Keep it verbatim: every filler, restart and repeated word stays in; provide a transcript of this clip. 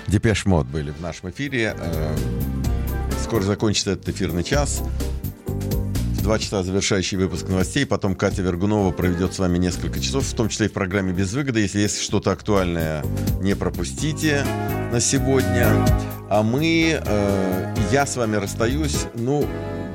Депеш Мод были в нашем эфире. Скоро закончится этот эфирный час. В два часа завершающий выпуск новостей. Потом Катя Вергунова проведет с вами несколько часов, в том числе и в программе «Без выгоды». Если есть что-то актуальное, не пропустите на сегодня. А мы, я с вами расстаюсь. Ну,